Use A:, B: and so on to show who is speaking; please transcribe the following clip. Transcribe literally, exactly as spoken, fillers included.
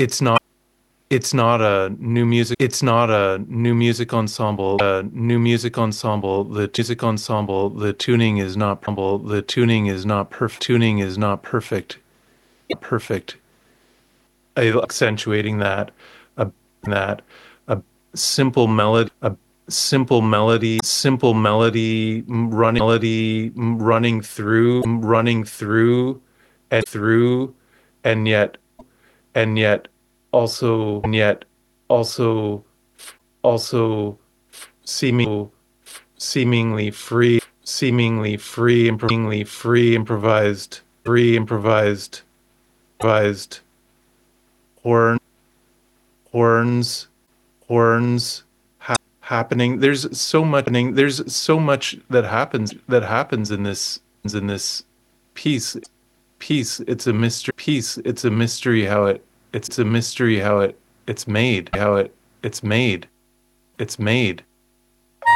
A: it's not it's not a new music it's not a new music ensemble a new music ensemble the music ensemble the tuning is not the tuning is not perfect tuning is not perfect perfect I accentuating that a that a simple melody a simple melody simple melody running melody running through running through and through and yet and yet also and yet also also seeming seemingly free seemingly free seemingly free improvised free improvised improvised horn horns horns ha- happening there's so much there's so much that happens that happens in this in this piece piece it's a mystery piece it's a mystery how it it's a mystery how it it's made how it it's made it's made